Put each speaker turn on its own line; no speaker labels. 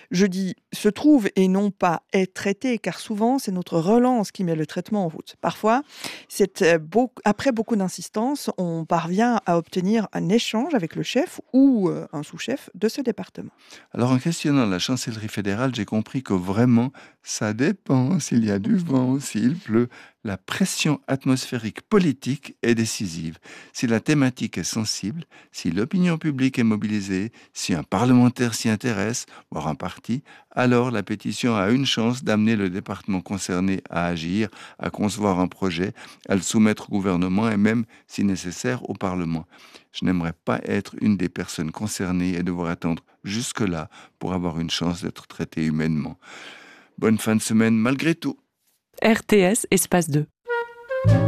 Je dis se trouve et non pas est traité, car souvent c'est notre relance qui met le traitement en route. Parfois, après beaucoup d'insistance, on parvient à obtenir un échange avec le chef ou un sous-chef de ce département.
Alors en questionnant la chancellerie fédérale, j'ai compris que vraiment, ça dépend s'il y a du vent, s'il pleut. La pression atmosphérique politique est décisive. Si la thématique est sensible, si l'opinion publique est mobilisée, si un parlementaire s'y intéresse, voire un parti, alors la pétition a une chance d'amener le département concerné à agir, à concevoir un projet, à le soumettre au gouvernement et même, si nécessaire, au Parlement. Je n'aimerais pas être une des personnes concernées et devoir attendre jusque-là pour avoir une chance d'être traité humainement. Bonne fin de semaine malgré tout.
RTS, espace 2.